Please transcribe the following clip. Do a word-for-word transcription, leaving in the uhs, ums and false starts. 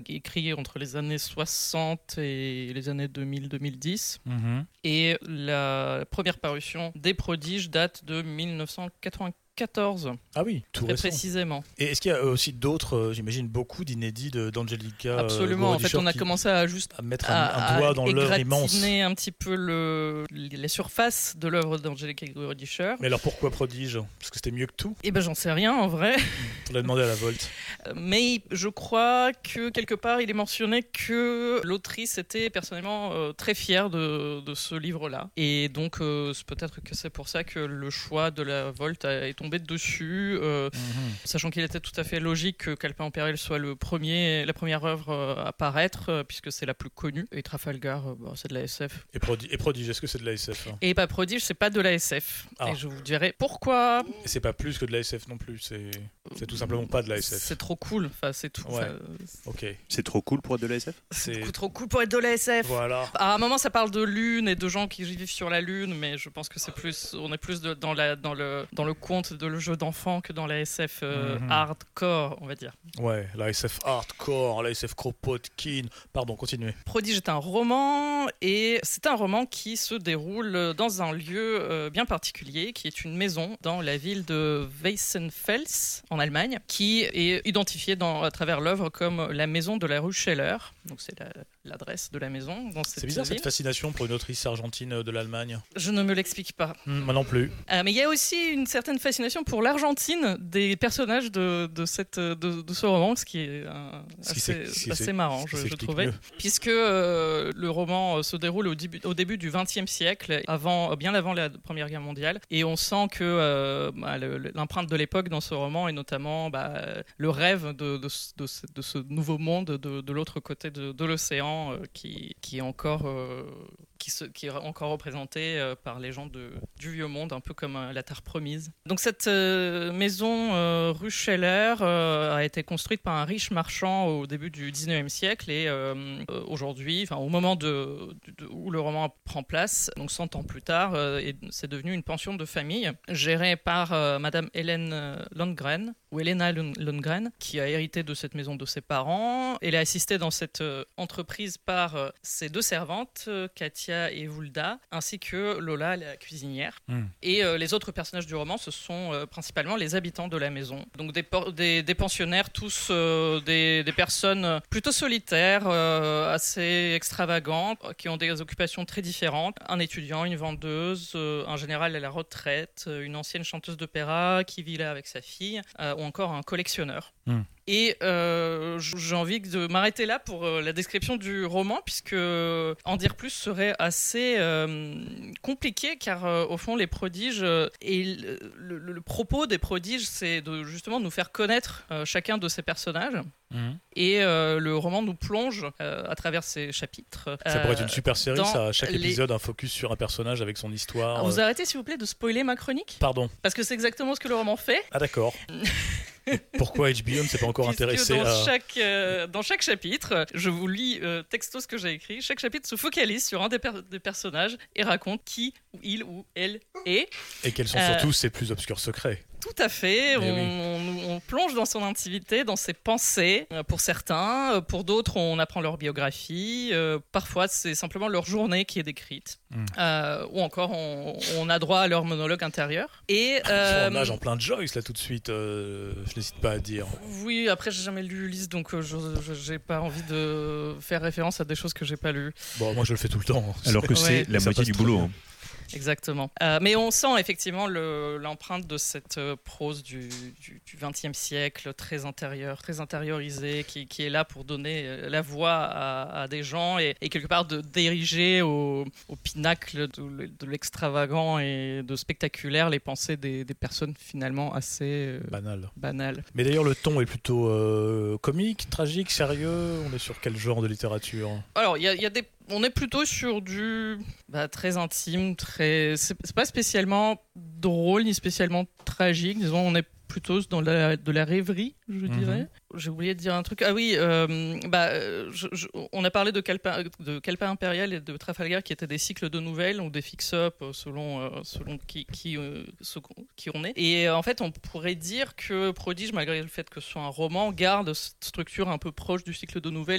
écrit entre les années soixante et les années deux mille deux mille dix. Mm-hmm. Et la première parution des Prodiges date de dix-neuf cent quatre-vingt-quatorze. Ah oui, tout très récent. précisément. Et est-ce qu'il y a aussi d'autres, euh, j'imagine beaucoup d'inédits de, d'Angelica Absolument. Euh, en fait, on a commencé à juste à mettre à, un, un doigt dans l'œuvre immense. Égratiner un petit peu le, les surfaces de l'œuvre d'Angelica Gorodischer. Mais alors pourquoi Prodige ? Parce que c'était mieux que tout ? Eh ben, j'en sais rien en vrai. Faut la demander à la Volt. Mais je crois que quelque part, il est mentionné que l'autrice était personnellement euh, très fière de, de ce livre-là. Et donc, euh, c'est peut-être que c'est pour ça que le choix de la Volt a, est tombé dessus, euh, mm-hmm. sachant qu'il était tout à fait logique que Calepin en péril soit le premier, la première œuvre euh, à paraître, euh, puisque c'est la plus connue. Et Trafalgar, euh, bon, c'est de la S F. Et, Prodi- et Prodige, est-ce que c'est de la S F hein ? Et pas Prodige, c'est pas de la S F. Ah. Et je vous dirai pourquoi. Et c'est pas plus que de la S F non plus, c'est, c'est tout simplement pas de la S F. C'est trop cool, enfin c'est tout. Ouais. Enfin, ok. C'est trop cool pour être de la S F ? C'est beaucoup trop cool pour être de la S F. Voilà. À un moment, ça parle de lune et de gens qui vivent sur la lune, mais je pense que c'est plus, on est plus de, dans, la, dans, le, dans le conte de le jeu d'enfant que dans la S F euh, mm-hmm. hardcore, on va dire. Ouais, la S F hardcore, la S F Kropotkin. Pardon, continuez. Prodige est un roman, et c'est un roman qui se déroule dans un lieu euh, bien particulier, qui est une maison dans la ville de Weissenfels, en Allemagne, qui est identifiée dans, à travers l'œuvre comme la maison de la rue Scheller. Donc c'est la, l'adresse de la maison dans cette C'est bizarre ville. Cette fascination pour une autrice argentine de l'Allemagne. Je ne me l'explique pas. Mmh, moi non plus. Euh, mais il y a aussi une certaine fascination pour l'Argentine des personnages de, de, cette, de, de ce roman, ce qui est euh, ce assez, qui c'est, assez c'est, marrant, je, je trouvais. Mieux. Puisque euh, le roman se déroule au début, au début du vingtième siècle, avant, bien avant la Première Guerre mondiale, et on sent que euh, bah, le, l'empreinte de l'époque dans ce roman est notamment bah, le rêve de, de, de, ce, de ce nouveau monde de, de l'autre côté de, de l'océan euh, qui, qui est encore... Euh, Qui, se, qui est encore représenté euh, par les gens de, du vieux monde, un peu comme euh, la Terre promise. Donc cette euh, maison euh, rue Scheller euh, a été construite par un riche marchand au début du dix-neuvième siècle et euh, aujourd'hui, enfin au moment de, de, où le roman prend place, donc cent ans plus tard, euh, et c'est devenu une pension de famille gérée par euh, Madame Hélène Lundgren, ou Helena Lundgren, qui a hérité de cette maison de ses parents. Elle est assistée dans cette euh, entreprise par euh, ses deux servantes, euh, Katia et Vulda, ainsi que Lola, la cuisinière. Mm. Et euh, les autres personnages du roman, ce sont euh, principalement les habitants de la maison. Donc des, por- des, des pensionnaires, tous euh, des, des personnes plutôt solitaires, euh, assez extravagantes, qui ont des occupations très différentes. Un étudiant, une vendeuse, euh, un général à la retraite, une ancienne chanteuse d'opéra qui vit là avec sa fille, euh, ou encore un collectionneur. Mm. Et euh, j'ai envie de m'arrêter là pour euh, la description du roman, puisque en dire plus serait assez euh, compliqué, car euh, au fond les prodiges euh, et le, le, le propos des prodiges, c'est de justement nous faire connaître euh, chacun de ces personnages. Mmh. Et euh, le roman nous plonge euh, à travers ces chapitres. Ça pourrait être une super série, ça, à chaque les... épisode un focus sur un personnage avec son histoire. Alors, vous euh... arrêtez s'il vous plaît de spoiler ma chronique ? Pardon. Parce que c'est exactement ce que le roman fait. Ah d'accord. Pourquoi H B O ne s'est pas encore Puisque intéressé dans à... chaque, euh, dans chaque chapitre, je vous lis euh, texto ce que j'ai écrit, chaque chapitre se focalise sur un des, per- des personnages et raconte qui il ou elle est. Et quels sont euh, surtout ses plus obscurs secrets. Tout à fait, on, oui. on, on plonge dans son intimité, dans ses pensées, euh, pour certains, pour d'autres on apprend leur biographie, euh, parfois c'est simplement leur journée qui est décrite, mm. euh, ou encore on, on a droit à leur monologue intérieur. Et, euh, on nage en plein de Joyce là tout de suite, euh, je n'hésite pas à dire. Oui, après j'ai jamais lu Ulysse, donc euh, je, je, j'ai pas envie de faire référence à des choses que j'ai pas lues. Bon, moi je le fais tout le temps. Alors que c'est ouais. la moitié du boulot. Hein. Exactement. Euh, mais on sent effectivement le, l'empreinte de cette euh, prose du, du, du vingtième siècle, très intérieure, très intériorisée, qui, qui est là pour donner euh, la voix à, à des gens et, et quelque part de diriger au, au pinacle de, de l'extravagant et de spectaculaire les pensées des, des personnes finalement assez euh, banales. banales. Mais d'ailleurs le ton est plutôt euh, comique, tragique, sérieux. On est sur quel genre de littérature ? Alors il y a, y a des On est plutôt sur du bah, très intime, très. C'est, c'est pas spécialement drôle ni spécialement tragique. Disons, on est plutôt dans la, de la rêverie, je dirais. J'ai oublié de dire un truc. Ah oui, euh, bah, je, je, on a parlé de Calepin, de Calepin Impérial et de Trafalgar qui étaient des cycles de nouvelles ou des fix-up selon, euh, selon qui, qui, euh, ce, qui on est. Et euh, en fait, on pourrait dire que Prodige, malgré le fait que ce soit un roman, garde cette structure un peu proche du cycle de nouvelles